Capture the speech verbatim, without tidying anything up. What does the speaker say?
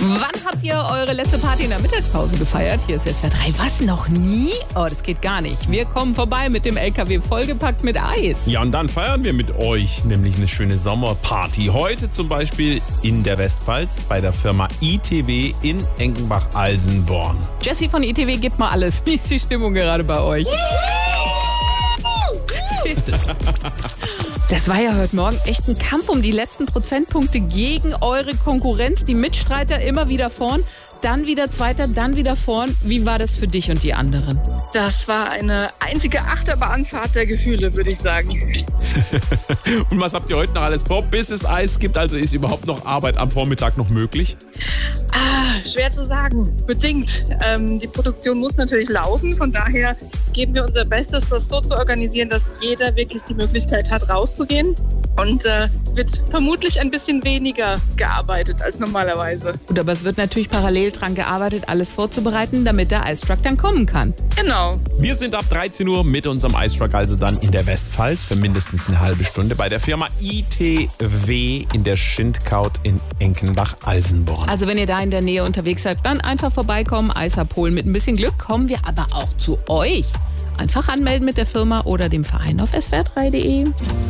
Wann habt ihr eure letzte Party in der Mittagspause gefeiert? Hier ist S W R drei. Was, noch nie? Oh, das geht gar nicht. Wir kommen vorbei mit dem L K W vollgepackt mit Eis. Ja, und dann feiern wir mit euch nämlich eine schöne Sommerparty. Heute zum Beispiel in der Westpfalz bei der Firma I T W in Enkenbach-Alsenborn. Jessie von I T W, gibt mal alles. Wie ist die Stimmung gerade bei euch? Das war ja heute Morgen echt ein Kampf um die letzten Prozentpunkte gegen eure Konkurrenz. Die Mitstreiter immer wieder vorn, dann wieder Zweiter, dann wieder vorn. Wie war das für dich und die anderen? Das war eine einzige Achterbahnfahrt der Gefühle, würde ich sagen. Und was habt ihr heute noch alles vor? Bis es Eis gibt, also ist überhaupt noch Arbeit am Vormittag noch möglich? Ah, schwer zu sagen. Bedingt. Ähm, die Produktion muss natürlich laufen. Von daher geben wir unser Bestes, das so zu organisieren, dass jeder wirklich die Möglichkeit hat, rauszugehen. Und äh, wird vermutlich ein bisschen weniger gearbeitet als normalerweise. Gut, aber es wird natürlich parallel dran gearbeitet, alles vorzubereiten, damit der Eistruck dann kommen kann. Genau. Wir sind ab dreizehn Uhr mit unserem Eistruck also dann in der Westpfalz für mindestens eine halbe Stunde bei der Firma I T W in der Schindkaut in Enkenbach-Alsenborn. Also wenn ihr da in der Nähe unterwegs seid, dann einfach vorbeikommen, Eis abholen. Mit ein bisschen Glück kommen wir aber auch zu euch. Einfach anmelden mit der Firma oder dem Verein auf S W R drei punkt de.